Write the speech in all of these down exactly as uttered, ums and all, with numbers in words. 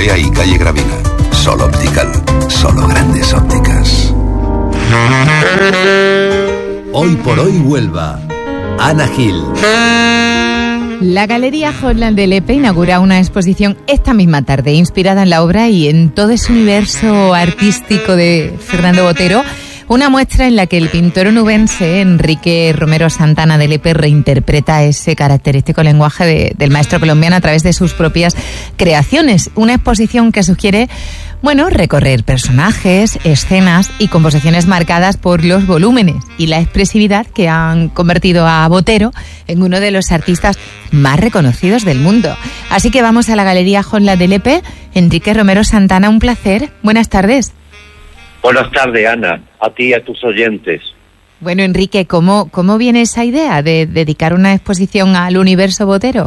Ve ahí, calle Gravina. Sol Optical. Solo grandes ópticas. Hoy por hoy Huelva. Ana Gil. La Galería Holland de Lepe inaugura una exposición esta misma tarde, inspirada en la obra y en todo ese universo artístico de Fernando Botero. Una muestra en la que el pintor onubense Enrique Romero Santana de Lepe reinterpreta ese característico lenguaje de, del maestro colombiano a través de sus propias creaciones. Una exposición que sugiere, bueno, recorrer personajes, escenas y composiciones marcadas por los volúmenes y la expresividad que han convertido a Botero en uno de los artistas más reconocidos del mundo. Así que vamos a la Galería Holland de Lepe. Enrique Romero Santana, un placer. Buenas tardes. Buenas tardes, Ana, a ti y a tus oyentes. Bueno, Enrique, ¿cómo, cómo viene esa idea de dedicar una exposición al universo Botero?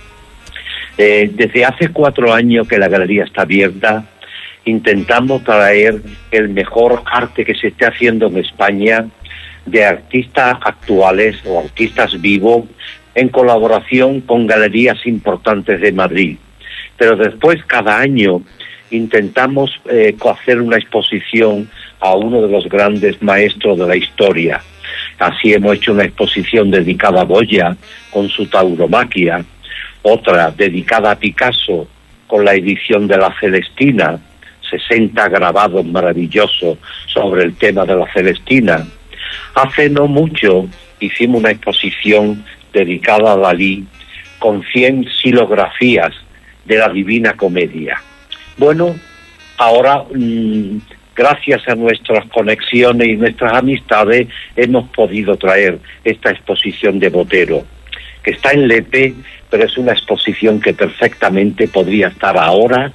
Eh, desde hace cuatro años que la galería está abierta, intentamos traer el mejor arte que se esté haciendo en España de artistas actuales o artistas vivos en colaboración con galerías importantes de Madrid. Pero después, cada año, intentamos eh, hacer una exposición a uno de los grandes maestros de la historia. Así hemos hecho una exposición dedicada a Goya con su tauromaquia, otra dedicada a Picasso con la edición de La Celestina, sesenta grabados maravillosos sobre el tema de la Celestina. Hace no mucho hicimos una exposición dedicada a Dalí con cien xilografías de la Divina Comedia. Bueno, ahora, mmm, gracias a nuestras conexiones y nuestras amistades, hemos podido traer esta exposición de Botero, que está en Lepe, pero es una exposición que perfectamente podría estar ahora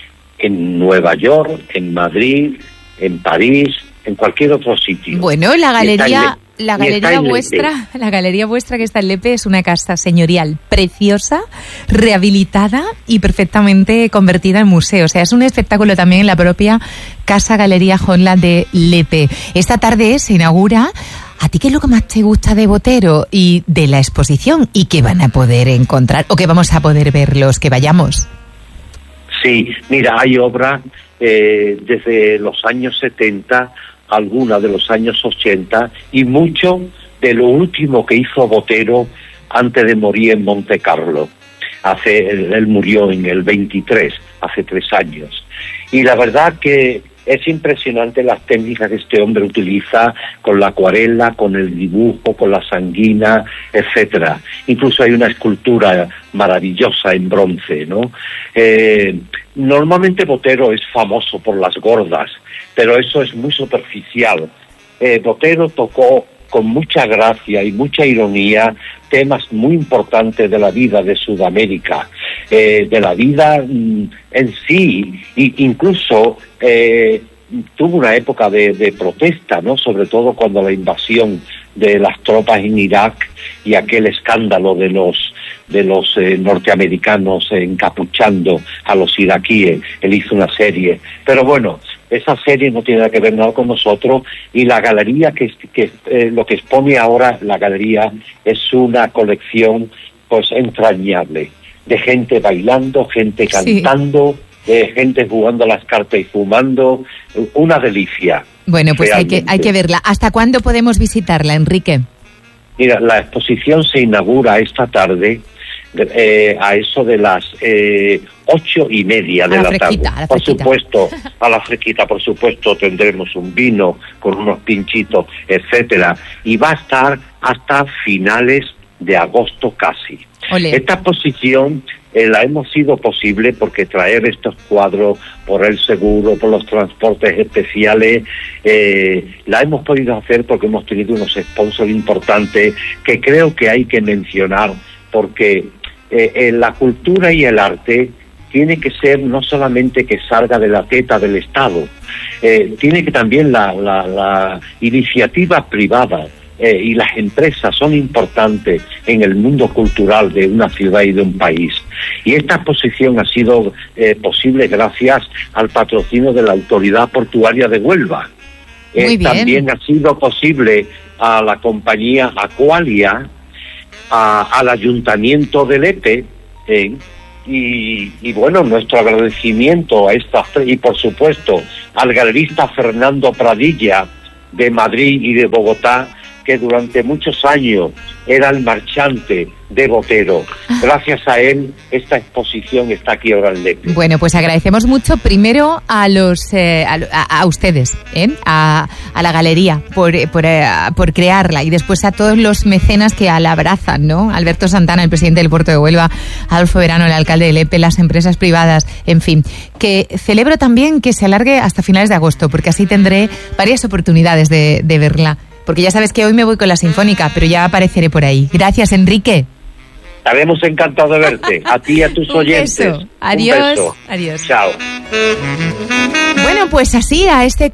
en Nueva York, en Madrid, en París, en cualquier otro sitio. Bueno, la galería... La galería vuestra, la galería vuestra que está en Lepe es una casa señorial preciosa, rehabilitada y perfectamente convertida en museo. O sea, es un espectáculo también en la propia Casa Galería Holland de Lepe. Esta tarde se inaugura. ¿A ti qué es lo que más te gusta de Botero y de la exposición? ¿Y qué van a poder encontrar o qué vamos a poder ver los que vayamos? Sí, mira, hay obras eh, desde los años setenta, alguna de los años ochenta y mucho de lo último que hizo Botero antes de morir en Monte Carlo. Hace, él, él murió en el veintitrés, hace tres años. Y la verdad que es impresionante las técnicas que este hombre utiliza con la acuarela, con el dibujo, con la sanguina, etcétera. Incluso hay una escultura maravillosa en bronce, ¿no? Eh, normalmente Botero es famoso por las gordas, pero eso es muy superficial. Eh, Botero tocó con mucha gracia y mucha ironía temas muy importantes de la vida de Sudamérica, eh, de la vida mm, en sí, e incluso eh, tuvo una época de, de protesta, ¿no? Sobre todo cuando la invasión de las tropas en Irak y aquel escándalo de los de los eh, norteamericanos encapuchando a los iraquíes. Él hizo una serie, pero bueno, esa serie no tiene nada que ver nada con nosotros, y la galería que, que eh, lo que expone ahora la galería es una colección pues entrañable, de gente bailando, gente cantando, sí. eh, gente jugando a las cartas y fumando, una delicia. Bueno, pues hay que, hay que verla. ¿Hasta cuándo podemos visitarla, Enrique? Mira, la exposición se inaugura esta tarde, Eh, a eso de las eh, ocho y media de la, la tarde. Por supuesto, a la fresquita, por supuesto, tendremos un vino con unos pinchitos, etcétera, y va a estar hasta finales de agosto casi. Olé. Esta exposición eh, la hemos sido posible porque traer estos cuadros por el seguro, por los transportes especiales, eh, la hemos podido hacer porque hemos tenido unos sponsors importantes que creo que hay que mencionar, porque eh, eh, la cultura y el arte tiene que ser no solamente que salga de la teta del Estado, eh, tiene que también la, la, la iniciativa privada eh, y las empresas son importantes en el mundo cultural de una ciudad y de un país. Y esta exposición ha sido eh, posible gracias al patrocinio de la Autoridad Portuaria de Huelva. Eh, también ha sido posible a la compañía Aqualia, A, al Ayuntamiento de Lepe, eh, y, y bueno, nuestro agradecimiento a estas tres, y por supuesto al galerista Fernando Pradilla de Madrid y de Bogotá, que durante muchos años era el marchante de Botero. Gracias a él, esta exposición está aquí ahora en Lepe. Bueno, pues agradecemos mucho primero a los eh, a, a ustedes, ¿eh? a, a la galería por, por, eh, por crearla, y después a todos los mecenas que la abrazan, ¿no? Alberto Santana, el presidente del Puerto de Huelva, Adolfo Verano, el alcalde de Lepe, las empresas privadas, en fin. Que celebro también que se alargue hasta finales de agosto, porque así tendré varias oportunidades de, de verla. Porque ya sabes que hoy me voy con la Sinfónica, pero ya apareceré por ahí. Gracias, Enrique. Estaremos encantados de verte. A ti y a tus Un oyentes. beso. Adiós. Un beso. Adiós. Chao. Bueno, pues así, a este